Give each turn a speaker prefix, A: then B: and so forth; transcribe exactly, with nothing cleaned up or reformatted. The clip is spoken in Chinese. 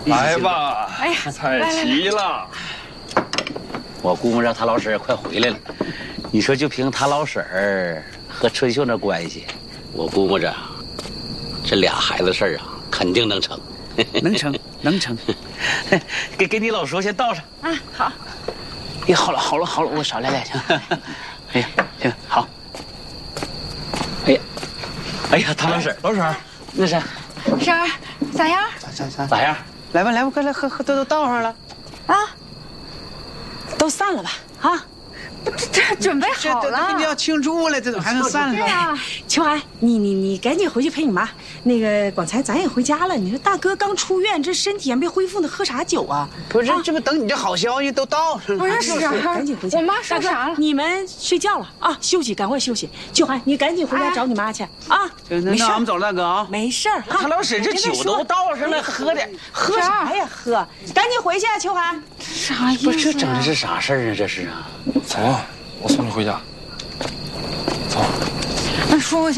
A: 来吧，
B: 哎呀，
A: 菜齐了。
C: 我估摸着他老婶儿快回来了，你说就凭他老婶儿和春秀那关系，我估摸着这俩孩子事儿啊，肯定能成。
D: 能成，能成。
C: 给给你老叔先倒上。
B: 啊，好。
D: 哎，好了好了好了，我少来点行。哎呀，行好。哎呀，
C: 哎呀，他老婶儿，
D: 老婶儿，那是
B: 婶儿，咋样？
D: 咋咋
C: 咋样？
D: 来吧来吧，快来喝喝，都都倒上了。
B: 啊，
E: 都散了吧？啊，
B: 这这准备好了，
D: 这要庆祝了，这怎么还能散了？
B: 对啊，
E: 秋寒，你你你赶紧回去陪你妈。那个广才，咱也回家了。你说大哥刚出院，这身体还没恢复呢，喝啥酒啊？
D: 不是，这不等你这好消息都到上了。
B: 不是婶儿，
E: 赶紧回家。
B: 我妈说啥了？
E: 你们睡觉了啊？休息，赶快休息。秋寒，你赶紧回家找你妈去啊！
D: 没事，俺们走了，大哥啊。
E: 没事儿。
C: 他老婶这酒都倒上了，喝点，
E: 喝啥呀？喝，赶紧回去啊，秋寒。
B: 啥意思？
C: 不是，这整的是啥事儿啊？这是啊。
A: 走啊，我送你回家。走。
B: 那叔。